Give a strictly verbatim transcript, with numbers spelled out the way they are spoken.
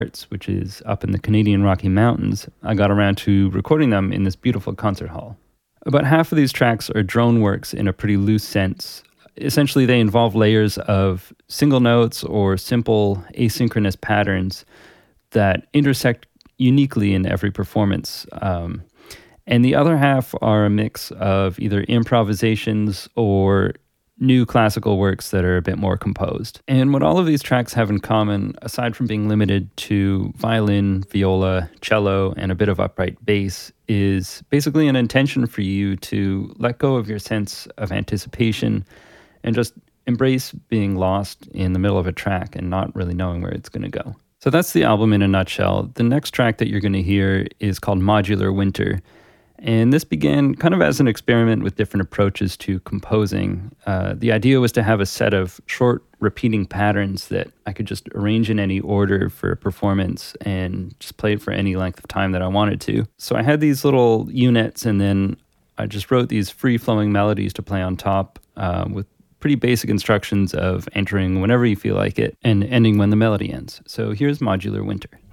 which is up in the Canadian Rocky Mountains, I got around to recording them in this beautiful concert hall. About half of these tracks are drone works in a pretty loose sense. Essentially, they involve layers of single notes or simple asynchronous patterns that intersect uniquely in every performance. Um, and the other half are a mix of either improvisations or new classical works that are a bit more composed. And what all of these tracks have in common, aside from being limited to violin, viola, cello, and a bit of upright bass, is basically an intention for you to let go of your sense of anticipation and just embrace being lost in the middle of a track and not really knowing where it's going to go. So that's the album in a nutshell. The next track that you're going to hear is called Modular Winter. And this began kind of as an experiment with different approaches to composing. Uh, the idea was to have a set of short repeating patterns that I could just arrange in any order for a performance and just play it for any length of time that I wanted to. So I had these little units, and then I just wrote these free-flowing melodies to play on top uh, with pretty basic instructions of entering whenever you feel like it and ending when the melody ends. So here's Modular Winter.